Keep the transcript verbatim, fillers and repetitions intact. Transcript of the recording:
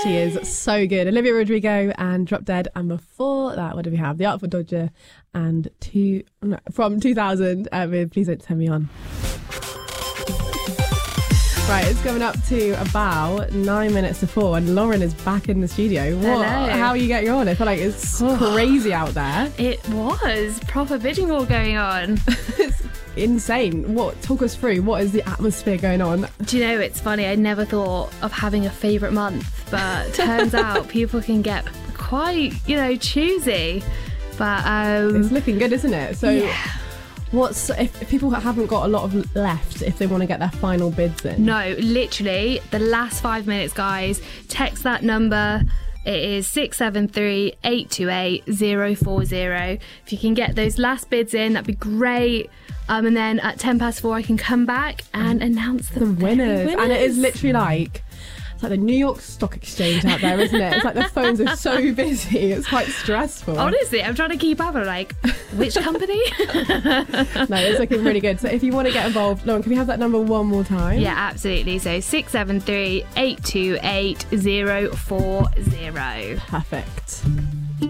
She is so good. Olivia Rodrigo and Drop Dead. And before that, what do we have? The Artful Dodger and two no, from two thousand uh, with Please Don't Turn Me On. Right, it's coming up to about nine minutes to four, and Lauren is back in the studio. What? Hello. How are you getting on? I feel like it's crazy out there. It was proper bidding war going on. It's insane. What? Talk us through. What is the atmosphere going on? Do you know, it's funny, I never thought of having a favourite month, but turns out people can get quite, you know, choosy. But um, It's looking good, isn't it? So. yeah. What's if, if people haven't got a lot of left, if they want to get their final bids in? No, literally, the last five minutes, guys. Text that number. It is six seven three, eight two eight, zero four zero. If you can get those last bids in, that'd be great. Um, and then at ten past four, I can come back and announce the, the winners. winners. And it is literally like, it's like the New York Stock Exchange out there, isn't it? It's like the phones are so busy. It's quite stressful. Honestly, I'm trying to keep up. I'm like, which company? No, it's looking really good. So if you want to get involved, Lauren, can we have that number one more time? Yeah, absolutely. So six seven three, eight two eight, zero four zero. Perfect.